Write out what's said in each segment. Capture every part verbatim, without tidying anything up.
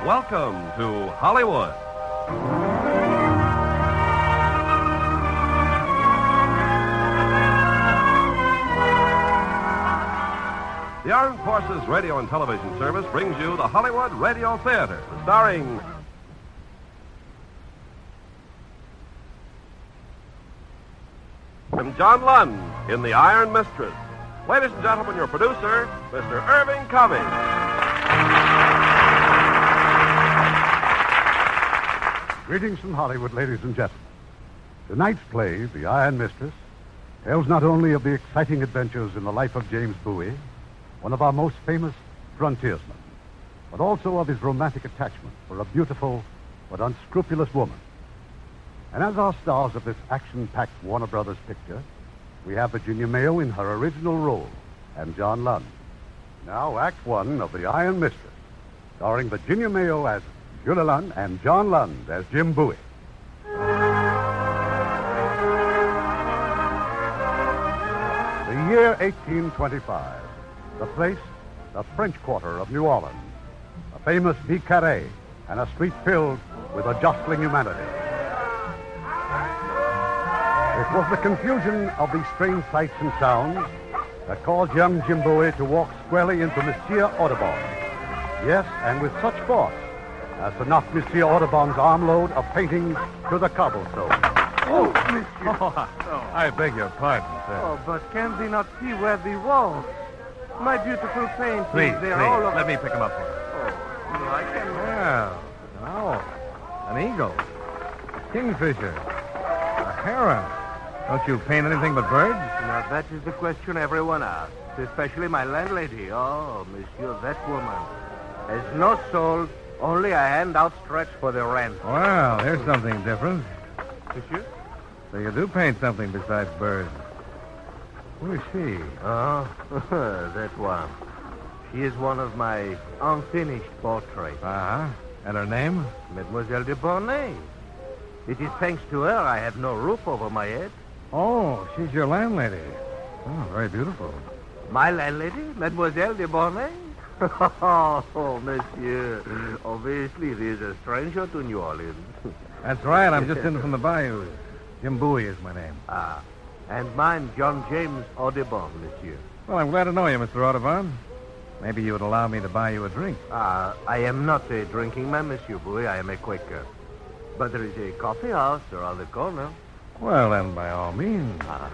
Welcome to Hollywood. The Armed Forces Radio and Television Service brings you the Hollywood Radio Theater, starring and John Lund in The Iron Mistress. Ladies and gentlemen, your producer, Mister Irving Cummings. Greetings from Hollywood, ladies and gentlemen. Tonight's play, The Iron Mistress, tells not only of the exciting adventures in the life of James Bowie, one of our most famous frontiersmen, but also of his romantic attachment for a beautiful but unscrupulous woman. And as our stars of this action-packed Warner Brothers picture, we have Virginia Mayo in her original role and John Lund. Now, Act One of The Iron Mistress, starring Virginia Mayo as Julia Lund and John Lund as Jim Bowie. The year eighteen twenty-five. The place, the French Quarter of New Orleans. A famous Vieux Carré and a street filled with a jostling humanity. It was the confusion of these strange sights and sounds that caused young Jim Bowie to walk squarely into Monsieur Audubon. Yes, and with such force as to knock Monsieur Audubon's armload of paintings to the cobblestone. Oh, Monsieur. Oh, oh, I beg your pardon, sir. Oh, but can they not see where they walk? My beautiful paintings, Please, they're please, all over... let me pick him up for you. Oh, no, I can't... Well, an owl, an eagle, a kingfisher, a heron. Don't you paint anything but birds? Now, that is the question everyone asks, especially my landlady. Oh, monsieur, that woman has no soul, only a hand outstretched for the rent. Well, here's something different. Monsieur? So you do paint something besides birds. Who is she? Oh, that one. She is one of my unfinished portraits. Uh-huh. And her name? Mademoiselle de Bornay. It is thanks to her I have no roof over my head. Oh, she's your landlady. Oh, very beautiful. My landlady, Mademoiselle de Bornay? Oh, monsieur. Obviously, he is a stranger to New Orleans. That's right. I'm just in from the bayou. Jim Bowie is my name. Ah, and mine, John James Audubon, monsieur. Well, I'm glad to know you, Mister Audubon. Maybe you would allow me to buy you a drink. Ah, I am not a drinking man, Monsieur Bowie. I am a Quaker. But there is a coffee house around the corner. Well, then, by all means. Ah.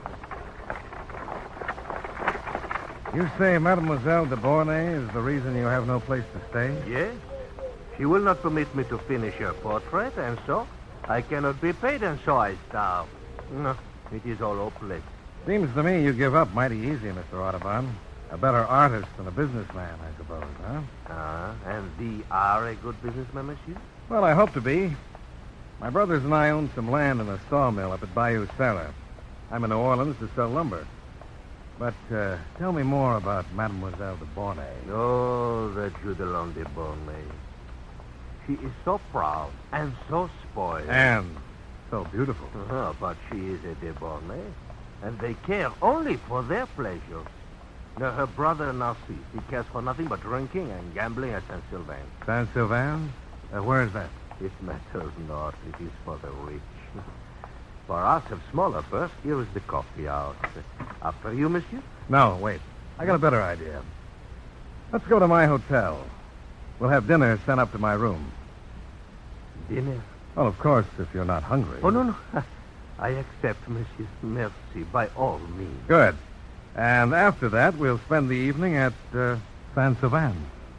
You say Mademoiselle de Bornay is the reason you have no place to stay? Yes. She will not permit me to finish her portrait, and so I cannot be paid, and so I starve. No, it is all hopeless. Seems to me you give up mighty easy, Mister Audubon. A better artist than a businessman, I suppose, huh? Ah, and thee are a good businessman, monsieur? Well, I hope to be. My brothers and I own some land in a sawmill up at Bayou Sarah. I'm in New Orleans to sell lumber. But uh, tell me more about Mademoiselle de Bornay. Oh, that Judelon de Bornay. She is so proud and so spoiled. And so beautiful. Uh-huh, but she is a de Bornay, and they care only for their pleasures. Now, her brother Narcisse, he cares for nothing but drinking and gambling at Saint-Sylvain. Saint-Sylvain? Uh, where is that? It matters not. It is for the rich. For us of smaller purse, here is the coffee house. After you, monsieur? No, wait. I got a better idea. Let's go to my hotel. We'll have dinner sent up to my room. Dinner? Well, of course, if you're not hungry. Oh, no, no. I accept, monsieur. Merci, by all means. Good. And after that, we'll spend the evening at uh, Saint-Sylvain.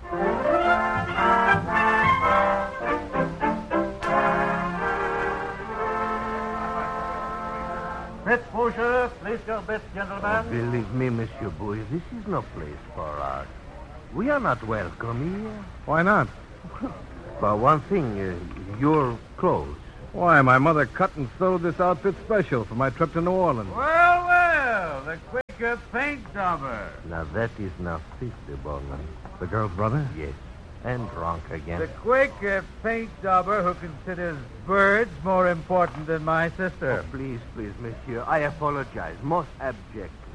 Bets, Boucher. Place your bets, gentlemen. Believe me, Monsieur Bowie, this is no place for us. We are not welcome here. Why not? For one thing, uh, your clothes. Why, my mother cut and sewed this outfit special for my trip to New Orleans. Well, well, the Quaker paint jobber. Now, that is Narcisse de Bornay. The girl's brother? Yes, and drunk again. The Quaker paint jobber who considers birds more important than my sister. Oh, please, please, monsieur, I apologize most abjectly.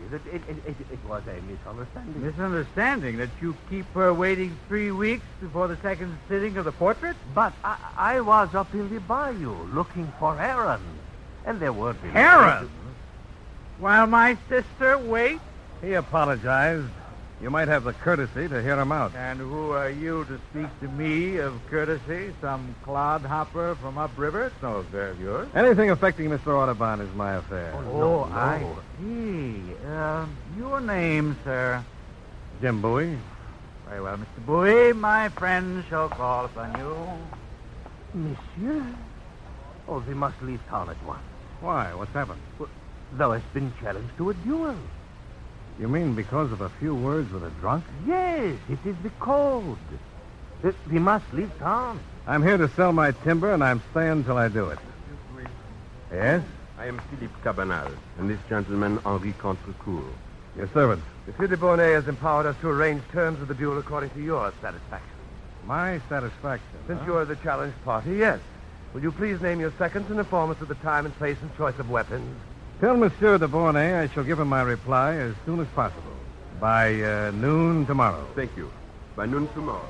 It, it, it, it, it was a misunderstanding. Misunderstanding that you keep her waiting three weeks before the second sitting of the portrait? But I, I was up in the bayou looking for herons, and there weren't any Herons? While my sister waits? He apologized. You might have the courtesy to hear him out. And who are you to speak to me of courtesy? Some clodhopper from upriver? It's no affair of yours. Anything affecting Mister Audubon is my affair. Oh, Oh, no, no. I see. Uh, your name, sir. Jim Bowie? Very well, Mister Bowie. My friend shall call upon you. Monsieur? Oh, they must leave town at once. Why? What's happened? Thou hast been challenged to a duel. You mean because of a few words with a drunk? Yes, it is the code. Uh, We must leave town. I'm here to sell my timber, and I'm staying till I do it. Yes? I am Philippe Cabanal, and this gentleman, Henri Contrecoeur. Your servant. Monsieur de Bornay has empowered us to arrange terms of the duel according to your satisfaction. My satisfaction. Since huh? you are the challenged party, yes. Will you please name your seconds and inform us of the time and place and choice of weapons? Tell Monsieur de Bornay I shall give him my reply as soon as possible. By uh, noon tomorrow. Thank you. By noon tomorrow.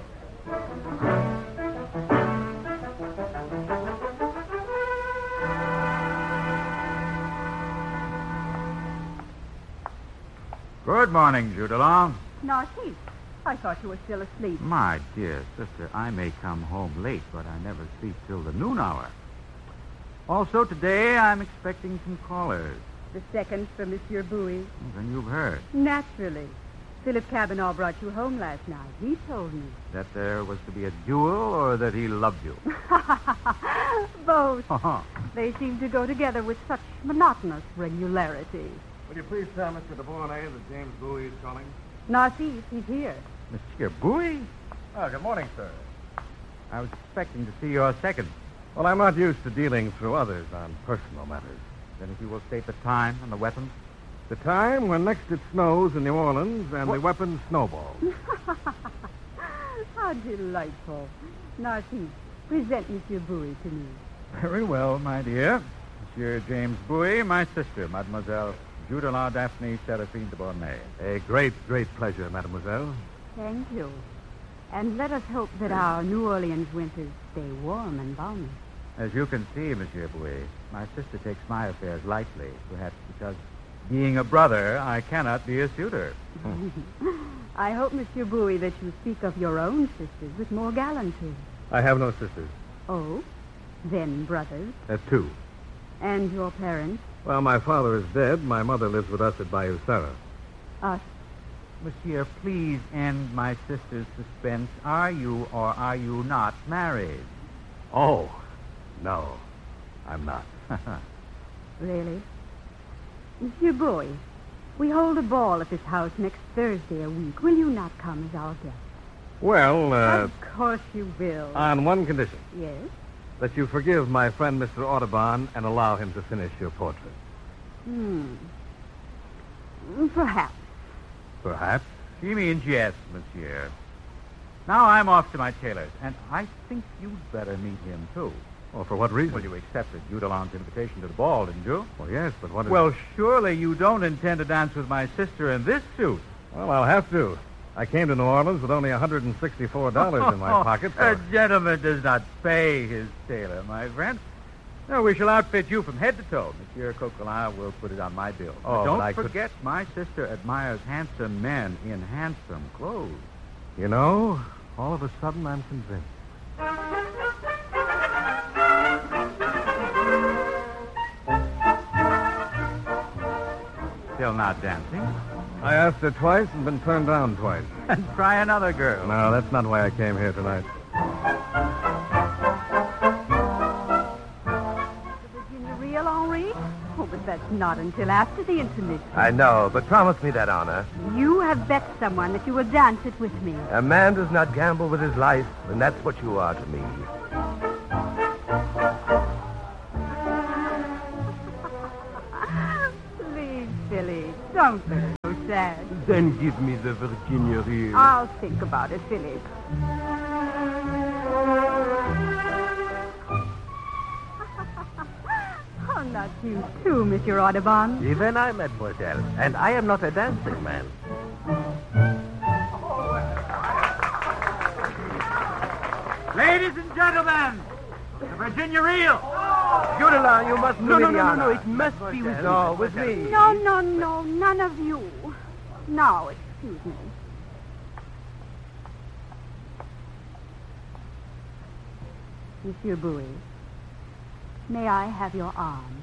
Good morning, Judelon. Narcisse, I thought you were still asleep. My dear sister, I may come home late, but I never sleep till the noon hour. Also, today I'm expecting some callers. The second for Monsieur Bowie. Then you've heard Naturally. Philip Cabanal brought you home last night. He told me. that there was to be a duel or that he loved you. Both. Uh-huh. They seem to go together with such monotonous regularity. Will you please tell Mister de Bornay that James Bowie is calling? Narcisse, he's here. Monsieur Bowie? Oh, good morning, sir. I was expecting to see your second. Well, I'm not used to dealing through others on personal matters. Then if you will state the time and the weapons. The time when next it snows in New Orleans and the weapon snowballs. How delightful. Narcisse, present Monsieur Bowie to me. Very well, my dear. Monsieur James Bowie, my sister, Mademoiselle Judelon Daphne Seraphine de Bornay. A great, great pleasure, mademoiselle. Thank you. And let us hope that our New Orleans winters stay warm and balmy. As you can see, Monsieur Bowie, my sister takes my affairs lightly, perhaps because, being a brother, I cannot be a suitor. I hope, Monsieur Bowie, that you speak of your own sisters with more gallantry. I have no sisters. Oh? Then brothers? Uh, two. And your parents? Well, my father is dead. My mother lives with us at Bayou Sarah. Us. Monsieur, please end my sister's suspense. Are you or are you not married? Oh, no, I'm not. Really? Monsieur Bowie, we hold a ball at this house next Thursday a week. Will you not come as our guest? Well, uh, Of course you will. on one condition. Yes? That you forgive my friend Mister Audubon and allow him to finish your portrait. Hmm. Perhaps. Perhaps. She means yes, monsieur. Now I'm off to my tailor's, and I think you'd better meet him, too. Well, for what reason? Well, you accepted Judelon's invitation to the ball, didn't you? Well, yes, but what is... Well, surely you don't intend to dance with my sister in this suit. Well, I'll have to. I came to New Orleans with only one hundred sixty-four dollars in my pocket. So... A gentleman does not pay his tailor, my friend. No, we shall outfit you from head to toe. Monsieur Coquelin will put it on my bill. Oh, But don't but I could- forget, my sister admires handsome men in handsome clothes. You know, all of a sudden I'm convinced. Still not dancing? I asked her twice and been turned down twice. And try another girl. No, that's not why I came here tonight. Virginia real, Henri? Oh, but that's not until after the intermission. I know, but promise me that honor. You have bet someone that you will dance it with me. A man does not gamble with his life, and that's what you are to me. Please, Philly, don't look so sad. Then give me the Virginia reel. I'll think about it, Philip. Oh, about you, too, Monsieur Audubon. Even I, mademoiselle. And I am not a dancing man. Ladies and gentlemen, the Virginia Reel. Gudela, you must No, no, me no, no, honor. no. It must be with No, me. with me. No, no, no, none of you. Now, excuse me. Monsieur Bowie, may I have your arm?